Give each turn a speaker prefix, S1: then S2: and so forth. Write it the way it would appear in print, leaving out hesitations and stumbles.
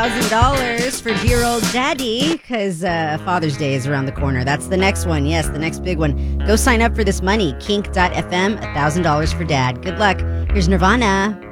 S1: $1,000 for dear old daddy because Father's Day is around the corner. That's the next one. Yes, the next big one. Go sign up for this money. Kink.fm, $1,000 for dad. Good luck. Here's Nirvana.